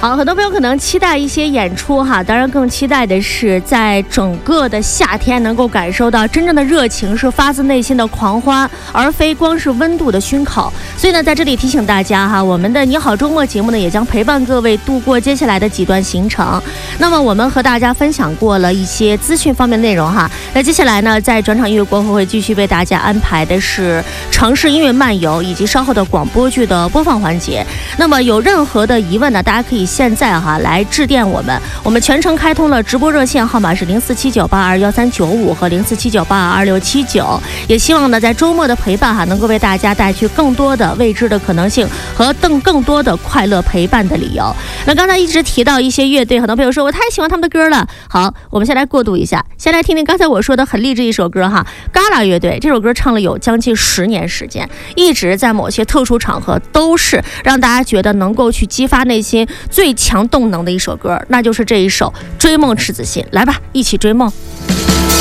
好，很多朋友可能期待一些演出哈，当然更期待的是在整个的夏天能够感受到真正的热情是发自内心的狂欢，而非光是温度的熏烤。所以呢，在这里提醒大家哈，我们的你好周末节目呢，也将陪伴各位度过接下来的几段行程。那么我们和大家分享过了一些资讯方面的内容哈，那接下来呢，在转场音乐过后会继续为大家安排的是城市音乐漫游以及稍后的广播剧的播放环节。那么有任何的疑问呢，大家可以现在来致电我们全程开通了直播热线号码是0479821395和0479822679，也希望呢在周末的陪伴能够为大家带去更多的未知的可能性和更多的快乐陪伴的理由。那刚才一直提到一些乐队，很多朋友说我太喜欢他们的歌了。好，我们先来过渡一下，先来听听刚才我说的很励志一首歌哈，嘎啦乐队这首歌唱了有将近10年时间，一直在某些特殊场合都是让大家觉得能够去激发内心最强动能的一首歌，那就是这一首《追梦赤子心》。来吧，一起追梦。